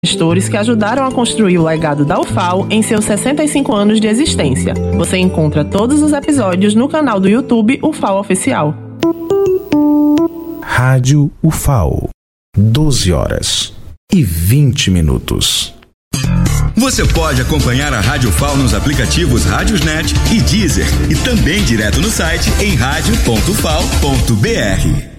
gestores que ajudaram a construir o legado da UFAO em seus 65 anos de existência. Você encontra todos os episódios no canal do YouTube UFAO Oficial. Rádio UFAO, 12h20. Você pode acompanhar a Rádio UFAO nos aplicativos Rádiosnet e Deezer e também direto no site em radio.ufao.br.